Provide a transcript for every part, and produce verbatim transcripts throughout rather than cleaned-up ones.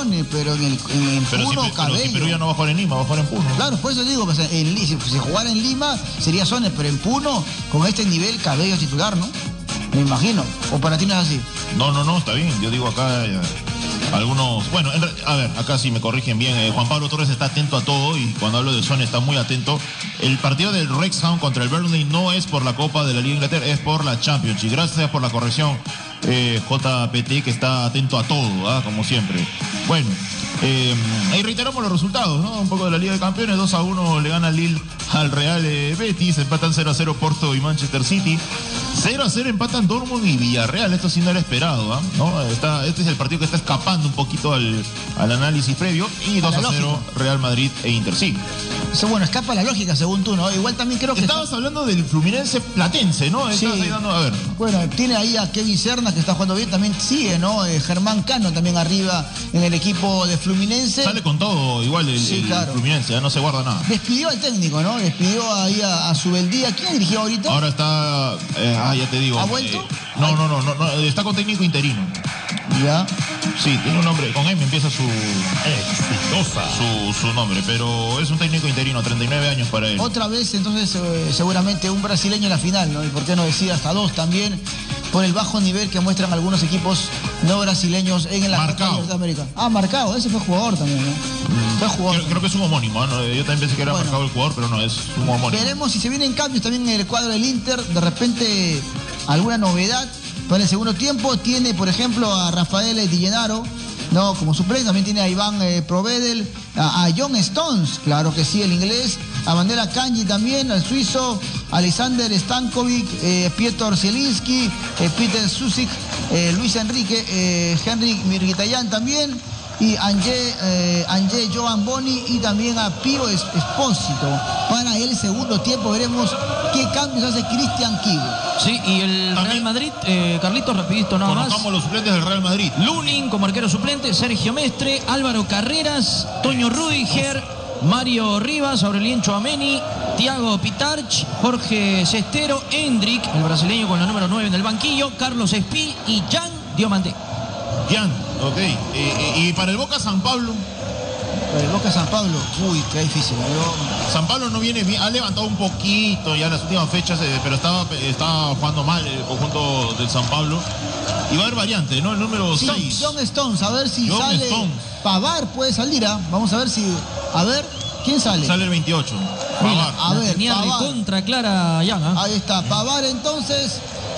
Sone, pero en el, en el pero Puno, si, Cabello. Pero si Perú ya no va a jugar en Lima, va a jugar en Puno. Claro, por eso digo, pues, en, si, si jugara en Lima sería Sone, pero en Puno, con este nivel, Cabello titular, ¿no? Me imagino. ¿O para ti no es así? No, no, no, está bien. Yo digo acá... Eh, algunos, bueno, en, a ver, acá sí me corrigen bien, eh, Juan Pablo Torres está atento a todo y cuando hablo de Sone está muy atento. El partido del Wrexham contra el Burnley no es por la Copa de la Liga de Inglaterra, es por la Champions. Y gracias por la corrección, eh, J P T, que está atento a todo, ¿eh? Como siempre. Bueno, eh, ahí reiteramos los resultados, ¿no? Un poco de la Liga de Campeones, dos a uno le gana Lille al Real eh, Betis, empatan cero a cero Porto y Manchester City. cero a cero empatan Dortmund y Villarreal, esto sí no era esperado, ¿eh? ¿no? Está, este es el partido que está escapando un poquito al, al análisis previo. Y dos a cero Real Madrid e Inter, sí. Eso, bueno, escapa la lógica según tú, ¿no? Igual también creo que... Estabas está... hablando del Fluminense Platense, ¿no? Sí. Ahí dando, a ver. Bueno, tiene ahí a Kevin Serna, que está jugando bien, también sigue, ¿no? Eh, Germán Cano también arriba en el equipo de Fluminense. Sale con todo igual el, sí, el claro. Fluminense, ya no se guarda nada. Despidió al técnico, ¿no? Despidió ahí a, a Subeldía. ¿Quién dirigió ahorita? Ahora está... Eh, ah, ya te digo. ¿Ha vuelto? Eh, no, no, no, no, no, está con técnico interino. Ya. Sí, tiene un nombre, con M empieza su... Exitosa. Su, su nombre, pero es un técnico interino, treinta y nueve años para él. Otra vez, entonces, eh, seguramente un brasileño en la final, ¿no? Y por qué no decir hasta dos también, por el bajo nivel que muestran algunos equipos no brasileños en la Marcao. de América. Ah, Marcao, ese fue jugador también, ¿no? Mm, fue jugador. Creo, creo que es un homónimo, ¿no? Yo también pensé que era bueno, Marcao el jugador, pero no, es un homónimo. Veremos si se vienen cambios también en el cuadro del Inter, de repente alguna novedad. Para el segundo tiempo tiene, por ejemplo, a Rafael Di Gennaro, no, como suplente. También tiene a Iván eh, Provedel, a, a John Stones, claro que sí, el inglés, a Bandera Kanji también, al suizo, Alexander Stankovic, eh, Piotr Zielinski, eh, Peter Susik, eh, Luis Enrique, eh, Henrik Mkhitaryan también, y Angé, eh, Angé Joan Boni, y también a Pío Espósito. Para el segundo tiempo veremos qué cambios hace Cristian Kigo. Sí, y el También, Real Madrid, eh, Carlitos, rapidito nada más. Conozcamos los suplentes del Real Madrid. Lunin como arquero suplente, Sergio Mestre, Álvaro Carreras, Toño Rüdiger, Mario Rivas, Aurelien Tchouaméni, Thiago Pitarch, Jorge Cestero, Endrick, el brasileño con la número nueve en el banquillo, Carlos Espí y Jan Diomandé. Jan, ok. Eh, y para el Boca San Pablo. El Boca San Pablo, uy, qué difícil. Yo... San Pablo no viene bien, ha levantado un poquito ya en las últimas fechas, eh, pero estaba, estaba jugando mal el conjunto del San Pablo. Y va a haber variante, ¿no? El número sí, seis. John Stones, a ver si John sale. Stones. Pavar puede salir, ¿ah? Vamos a ver si. A ver, ¿quién sale? Sale el veintiocho. Mira, a ver, Tenía de Pavar. contra clara Jan, ¿eh? Ahí está, Pavar entonces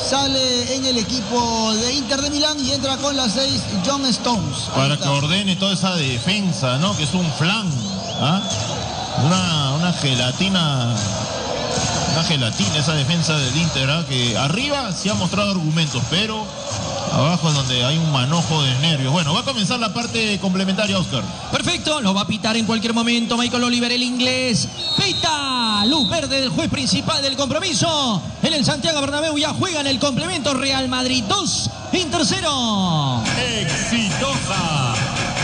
sale en el equipo de Inter de Milán y entra con las seis John Stones. Ahí Para está. que ordene toda esa defensa, ¿no? Que es un flan. ¿Ah? Una, una gelatina. Una gelatina esa defensa del Inter, ¿ah? Que arriba sí ha mostrado argumentos, pero abajo es donde hay un manojo de nervios. Bueno, va a comenzar la parte complementaria, Oscar. Perfecto, lo va a pitar en cualquier momento Michael Oliver, el inglés. Pita, luz verde del juez principal del compromiso. En el Santiago Bernabéu ya juegan el complemento. Real Madrid dos, Inter cero. Exitosa.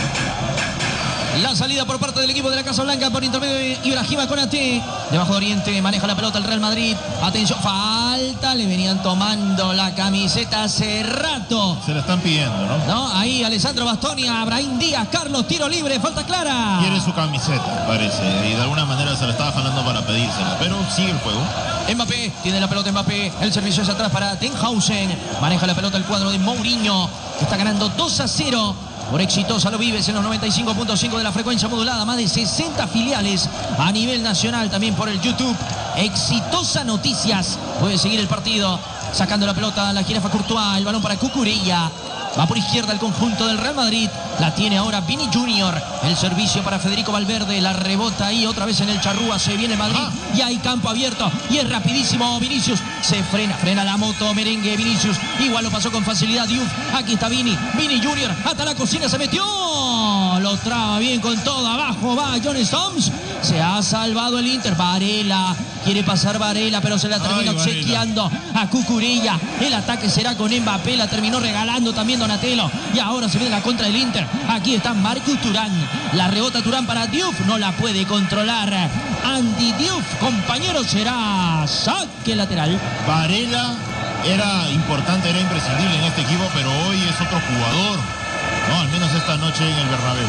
La salida por parte del equipo de la Casa Blanca por intermedio de Ibrahima Konaté. Debajo de Oriente maneja la pelota el Real Madrid. Atención, falta. Le venían tomando la camiseta hace rato. Se la están pidiendo, ¿no? No, ahí Alessandro Bastoni, Abraham Díaz, Carlos, tiro libre, falta clara. Quiere su camiseta, parece. Y de alguna manera se la estaba jalando para pedírsela. Pero sigue el juego. Mbappé, tiene la pelota Mbappé. El servicio es atrás para Tenhausen. Maneja la pelota el cuadro de Mourinho, que está ganando dos a cero. Por Exitosa lo vives en los noventa y cinco punto cinco de la frecuencia modulada. Más de sesenta filiales a nivel nacional. También por el YouTube. Exitosa Noticias. Puede seguir el partido. Sacando la pelota la jirafa Courtois. El balón para Cucurella. Va por izquierda el conjunto del Real Madrid. La tiene ahora Vini Junior. El servicio para Federico Valverde. La rebota ahí otra vez en el charrúa. Se viene Madrid. Ah. Y hay campo abierto. Y es rapidísimo Vinicius. Se frena. Frena la moto. Merengue Vinicius. Igual lo pasó con facilidad Diouf. Aquí está Vini. Vini Junior. Hasta la cocina se metió. Lo traba bien con todo. Abajo va John Stones. Se ha salvado el Inter. Varela. Quiere pasar Varela, pero se la termina obsequiando a Cucurella. El ataque será con Mbappé. La terminó regalando también Donatello. Y ahora se viene la contra del Inter. Aquí está Marcus Thuram. La rebota Thuram para Diouf. No la puede controlar Andy Diouf. Compañero, será saque lateral. Varela era importante, era imprescindible en este equipo, pero hoy es otro jugador. No, al menos esta noche en el Bernabéu.